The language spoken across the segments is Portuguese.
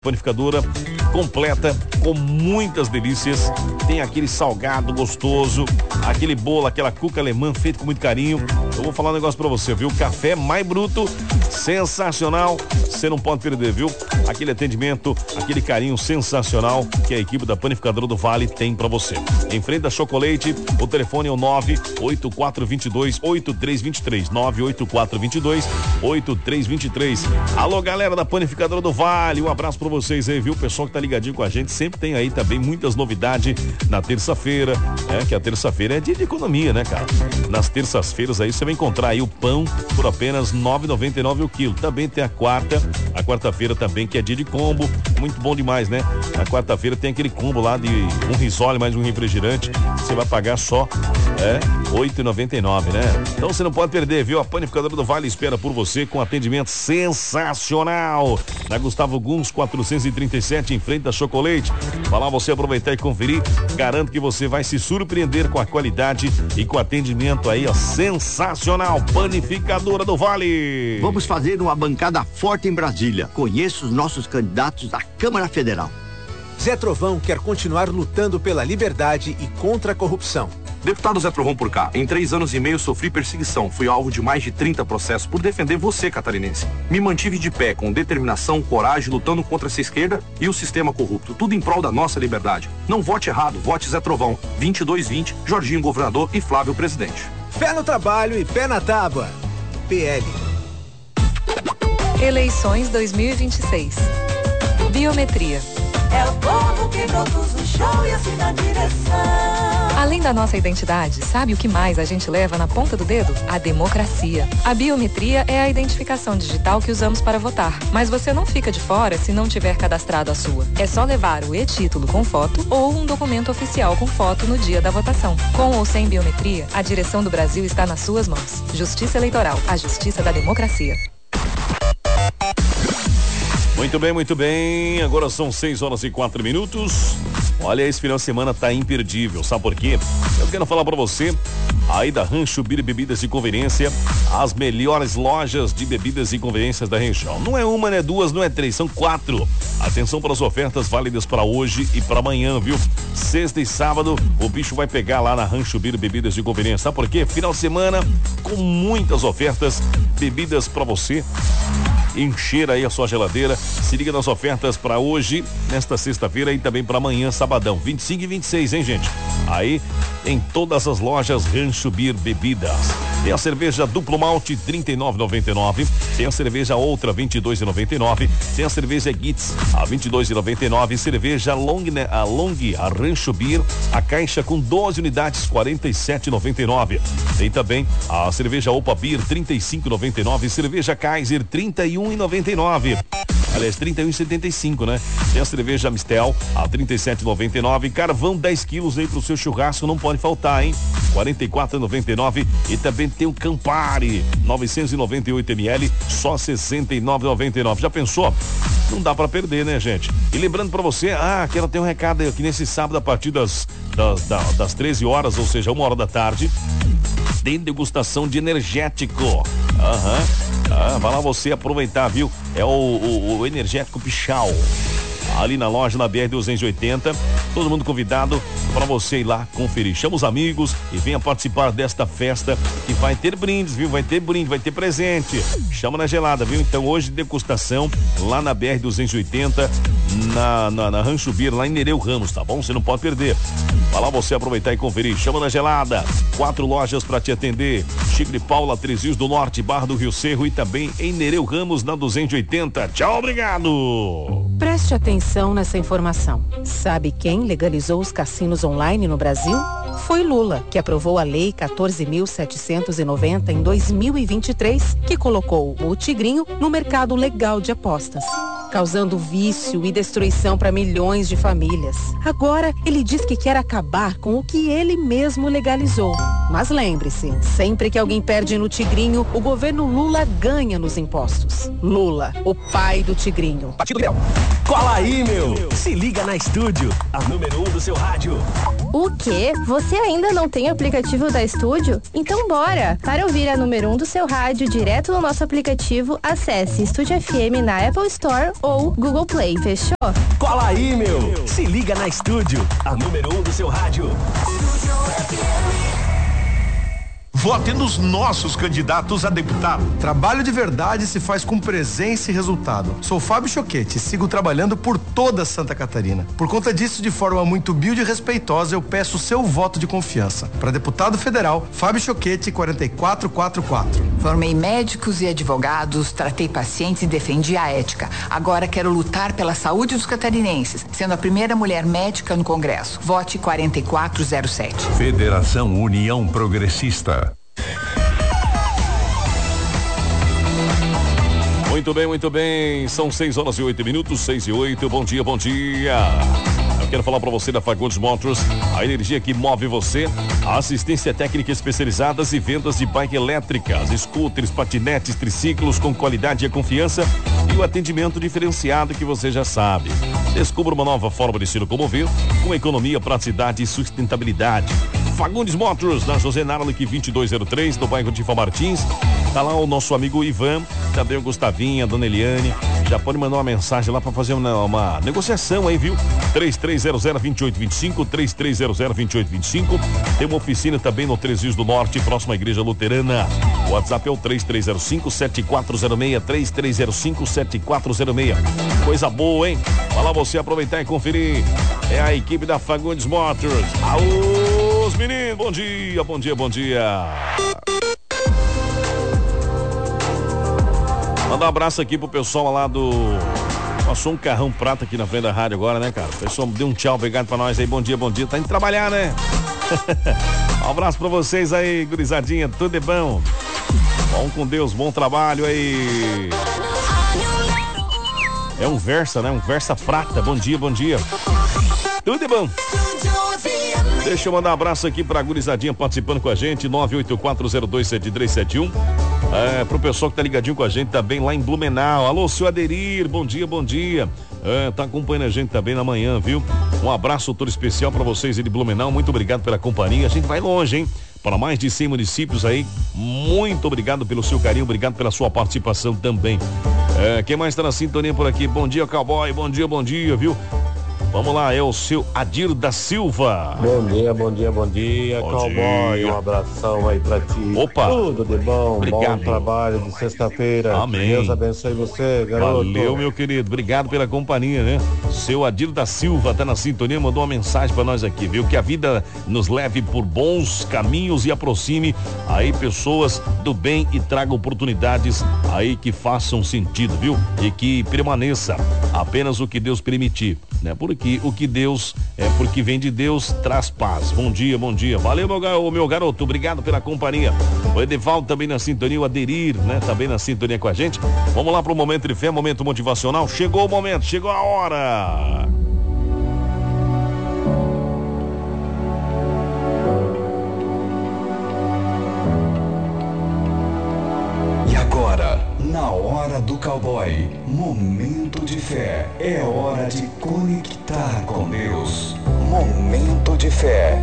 panificadora completa com muitas delícias. Tem aquele salgado gostoso, aquele bolo, aquela cuca alemã feito com muito carinho. Eu vou falar um negócio pra você, viu? Café mais bruto, sensacional. Você não pode perder, viu? Aquele atendimento, aquele carinho sensacional que a equipe da Panificadora do Vale tem pra você. Em frente a Chocolate, o telefone é o 98422-8323. 98422-8323. Alô, galera da Panificadora do Vale, um abraço pra vocês aí, viu? O pessoal que tá ligadinho com a gente, sempre tem aí também muitas novidades na terça-feira, que a terça-feira é dia de economia, né, cara? Nas terças-feiras aí você vai encontrar aí o pão por apenas R$ 9,99 o quilo. Também tem a quarta-feira também, que é dia de combo, muito bom demais, né? Na quarta-feira tem aquele combo lá de um risole mais um refrigerante, você vai pagar só R$ 8,99, né? Então você não pode perder, viu? A Panificadora do Vale espera por você com atendimento sensacional. Na Gustavo Guns 437, em frente da Chocolate. Vai lá você aproveitar e conferir. Garanto que você vai se surpreender com a qualidade e com o atendimento aí, ó, sensacional. Panificadora do Vale. Vamos fazer uma bancada forte em Brasília. Conheço os nossos candidatos à Câmara Federal. Zé Trovão quer continuar lutando pela liberdade e contra a corrupção. Deputado Zé Trovão por cá, em 3 anos e meio sofri perseguição, fui alvo de mais de 30 processos por defender você, catarinense. Me mantive de pé, com determinação, coragem, lutando contra essa esquerda e o sistema corrupto, tudo em prol da nossa liberdade. Não vote errado, vote Zé Trovão, 2220, Jorginho governador e Flávio presidente. Pé no trabalho e pé na tábua. PL. Eleições 2026. Biometria. É o povo que produz o show e assim na direção. Além da nossa identidade, sabe o que mais a gente leva na ponta do dedo? A democracia. A biometria é a identificação digital que usamos para votar. Mas você não fica de fora se não tiver cadastrado a sua. É só levar o e-título com foto ou um documento oficial com foto no dia da votação. Com ou sem biometria, a direção do Brasil está nas suas mãos. Justiça Eleitoral, a justiça da democracia. Muito bem, muito bem. Agora são 6h04. Olha, esse final de semana tá imperdível. Sabe por quê? Eu quero falar pra você aí da Rancho Beer Bebidas e Conveniência, as melhores lojas de bebidas e conveniências da região. Não é uma, não é duas, não é três, são 4. Atenção para as ofertas válidas para hoje e para amanhã, viu? Sexta e sábado, o bicho vai pegar lá na Rancho Beer Bebidas e Conveniência. Sabe por quê? Final de semana com muitas ofertas, bebidas para você encher aí a sua geladeira. Se liga nas ofertas para hoje, nesta sexta-feira e também para amanhã, sabadão, 25 e 26, hein, gente? Aí, em todas as lojas Rancho Beer Bebidas. Tem a cerveja duplo malte, R$ 39,99. Tem a cerveja outra, R$ 22,99. Tem a cerveja Gitz, a R$ 22,99. Cerveja a Rancho Beer, a caixa com 12 unidades, R$ 47,99. Tem também a cerveja Opa Beer, R$ 35,99. Cerveja Kaiser, R$ 31,99. Aliás, R$ 31,75, né? Tem a cerveja Mistel, a R$ 37,99. Carvão 10 quilos aí pro seu churrasco, não pode faltar, hein? R$ 44,99. E também tem o Campari, 998 ml, só R$ 69,99. Já pensou? Não dá pra perder, né, gente? E lembrando pra você, quero ter um recado aqui nesse sábado a partir das 13 horas, ou seja, 1 hora da tarde. Tem degustação de energético. Vai lá você aproveitar, viu? É o energético Pichau. Ali na loja, na BR-280. Todo mundo convidado para você ir lá conferir. Chama os amigos e venha participar desta festa que vai ter brindes, viu? Vai ter brinde, vai ter presente. Chama na gelada, viu? Então hoje degustação lá na BR-280, na Rancho Beer, lá em Nereu Ramos, tá bom? Você não pode perder. Vai lá você aproveitar e conferir. Chama na gelada. 4 lojas para te atender. Chico de Paula, Três Rios do Norte, Barra do Rio Cerro e também em Nereu Ramos, na 280. Tchau, obrigado. Preste atenção nessa informação. Sabe quem legalizou os cassinos online no Brasil? Foi Lula, que aprovou a Lei 14.790 em 2023, que colocou o Tigrinho no mercado legal de apostas, causando vício e destruição para milhões de famílias. Agora, ele diz que quer acabar com o que ele mesmo legalizou. Mas lembre-se, sempre que alguém perde no Tigrinho, o governo Lula ganha nos impostos. Lula, o pai do Tigrinho. Partido Liberal. Cola aí, meu! Se liga na Estúdio, a número 1 do seu rádio. O quê? Você ainda não tem o aplicativo da Estúdio? Então bora! Para ouvir a número 1 do seu rádio direto no nosso aplicativo, acesse Estúdio FM na Apple Store ou Google Play. Fechou? Cola aí, meu! Se liga na Estúdio, a número 1 do seu rádio. Vote nos nossos candidatos a deputado. Trabalho de verdade se faz com presença e resultado. Sou Fábio Choquete e sigo trabalhando por toda Santa Catarina. Por conta disso, de forma muito humilde e respeitosa, eu peço o seu voto de confiança. Para deputado federal, Fábio Choquete, 4444. Formei médicos e advogados, tratei pacientes e defendi a ética. Agora quero lutar pela saúde dos catarinenses, sendo a primeira mulher médica no Congresso. Vote 4407. Federação União Progressista. Muito bem. São 6h08, 6h08. Bom dia, bom dia. Eu quero falar para você da Fagundes Motors, a energia que move você, a assistência técnica especializadas e vendas de bike elétricas, scooters, patinetes, triciclos com qualidade e confiança e o atendimento diferenciado que você já sabe. Descubra uma nova forma de se locomover com economia, praticidade e sustentabilidade. Fagundes Motors, na José Narlic 2203, no bairro de Martins. Tá lá o nosso amigo Ivan, também o Gustavinha, a dona Eliane. Já pode mandar uma mensagem lá para fazer uma negociação aí, viu? 3300-2825, 3300-2825. Tem uma oficina também no Três Rios do Norte, próxima à Igreja Luterana. O WhatsApp é o 3305-7406, 3305-7406. Coisa boa, hein? Vai lá você aproveitar e conferir. É a equipe da Fagundes Motors. Aô, meninos, bom dia, bom dia, bom dia. Manda um abraço aqui pro pessoal lá do... Passou um carrão prata aqui na frente da rádio agora, né, cara? O pessoal deu um tchau, obrigado pra nós aí, bom dia, tá indo trabalhar, né? Um abraço pra vocês aí, gurizadinha, tudo é bom? Bom com Deus, bom trabalho aí. É um Versa, né? Um Versa prata, bom dia. Tudo é bom? Deixa eu mandar um abraço aqui pra gurizadinha participando com a gente, 984027371. Pro pessoal que tá ligadinho com a gente também lá em Blumenau. Alô, seu Aderir, bom dia. Tá acompanhando a gente também na manhã, viu? Um abraço todo especial pra vocês aí de Blumenau, muito obrigado pela companhia. A gente vai longe, hein? Para mais de 100 municípios aí, muito obrigado pelo seu carinho, obrigado pela sua participação também. Quem mais tá na sintonia por aqui? Bom dia, cowboy, bom dia, viu? Vamos lá, é o seu Adir da Silva. Bom dia, cowboy. Um abração aí pra ti. Opa! Tudo de bom, obrigado. Bom trabalho de sexta-feira. Amém. Deus abençoe você, garoto. Valeu, meu querido. Obrigado pela companhia, né? Seu Adir da Silva tá na sintonia, mandou uma mensagem pra nós aqui, viu? Que a vida nos leve por bons caminhos e aproxime aí pessoas do bem e traga oportunidades aí que façam sentido, viu? E que permaneça apenas o que Deus permitir, né? Porque o que Deus porque vem de Deus, traz paz. Bom dia. Valeu, meu garoto, obrigado pela companhia. O Edevaldo também na sintonia, o Aderir, né? Também na sintonia com a gente. Vamos lá pro momento de fé, momento motivacional. Chegou o momento, chegou a hora. E agora, na hora do cowboy, momento de fé, é hora de conectar com Deus. Momento de fé.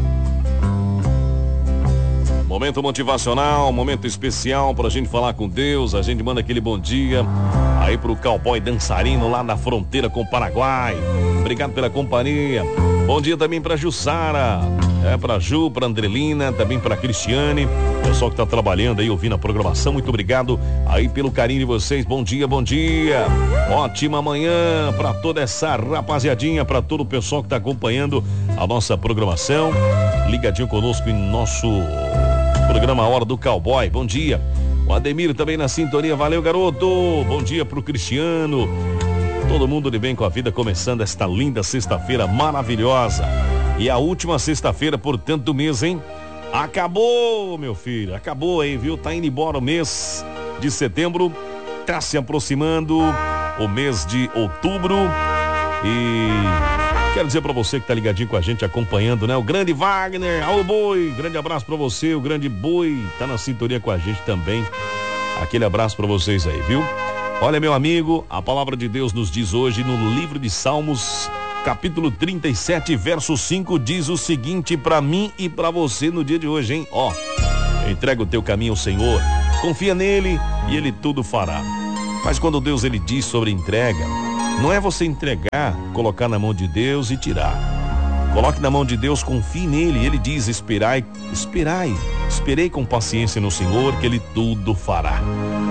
Momento motivacional, momento especial pra gente falar com Deus. A gente manda aquele bom dia aí pro cowboy dançarino lá na fronteira com o Paraguai. Obrigado pela companhia. Bom dia também pra Jussara, pra Ju, pra Andrelina, também pra Cristiane, pessoal que tá trabalhando aí, ouvindo a programação, muito obrigado aí pelo carinho de vocês, bom dia. Ótima manhã pra toda essa rapaziadinha, pra todo o pessoal que tá acompanhando a nossa programação, ligadinho conosco em nosso programa Hora do Cowboy, bom dia. O Ademir também na sintonia, valeu, garoto. Bom dia pro Cristiano. Todo mundo de bem com a vida, começando esta linda sexta-feira maravilhosa. E a última sexta-feira, portanto, do mês, hein? Acabou, meu filho, acabou aí, viu? Tá indo embora o mês de setembro, tá se aproximando o mês de outubro e Quero dizer pra você que tá ligadinho com a gente, acompanhando, né? O grande Wagner, alô Boi, grande abraço pra você, o grande Boi tá na sintonia com a gente também. Aquele abraço pra vocês aí, viu? Olha, meu amigo, a palavra de Deus nos diz hoje no livro de Salmos, capítulo 37, verso 5, diz o seguinte pra mim e pra você no dia de hoje, hein? Ó, entrega o teu caminho ao Senhor, confia nele e ele tudo fará. Mas quando Deus ele diz sobre entrega, não é você entregar, colocar na mão de Deus e tirar. Coloque na mão de Deus, confie nele. Ele diz: esperai, esperei com paciência no Senhor, que ele tudo fará.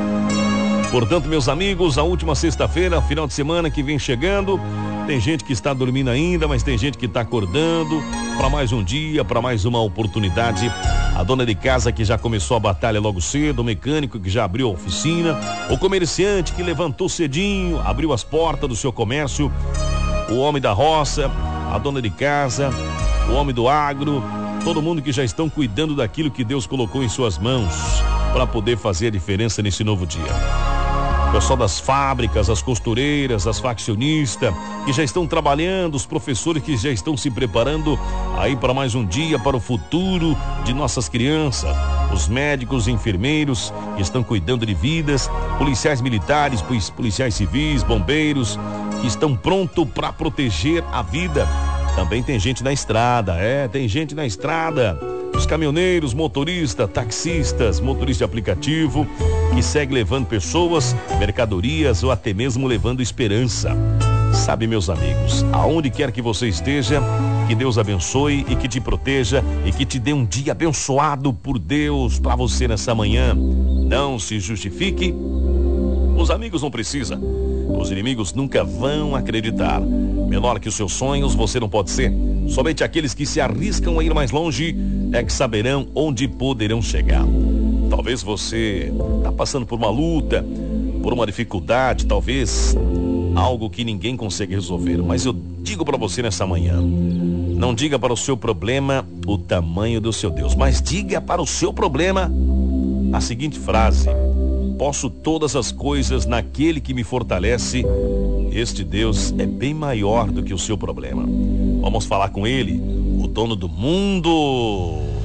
Portanto, meus amigos, a última sexta-feira, final de semana que vem chegando, tem gente que está dormindo ainda, mas tem gente que está acordando para mais um dia, para mais uma oportunidade. A dona de casa que já começou a batalha logo cedo, o mecânico que já abriu a oficina, o comerciante que levantou cedinho, abriu as portas do seu comércio, o homem da roça, a dona de casa, o homem do agro, todo mundo que já estão cuidando daquilo que Deus colocou em suas mãos para poder fazer a diferença nesse novo dia. O pessoal das fábricas, as costureiras, as faccionistas que já estão trabalhando, os professores que já estão se preparando aí para mais um dia, para o futuro de nossas crianças, os médicos, enfermeiros que estão cuidando de vidas, policiais militares, policiais civis, bombeiros que estão prontos para proteger a vida. Também tem gente na estrada, tem gente na estrada. Os caminhoneiros, motoristas, taxistas, motoristas de aplicativo, que segue levando pessoas, mercadorias ou até mesmo levando esperança. Sabe, meus amigos, aonde quer que você esteja, que Deus abençoe e que te proteja e que te dê um dia abençoado por Deus para você nessa manhã. Não se justifique. Os amigos não precisam. Os inimigos nunca vão acreditar. Menor que os seus sonhos, você não pode ser. Somente aqueles que se arriscam a ir mais longe é que saberão onde poderão chegar. Talvez você está passando por uma luta, por uma dificuldade, talvez algo que ninguém consegue resolver. Mas eu digo para você nessa manhã, não diga para o seu problema o tamanho do seu Deus, mas diga para o seu problema a seguinte frase: posso todas as coisas naquele que me fortalece. Este Deus é bem maior do que o seu problema. Vamos falar com ele, o dono do mundo.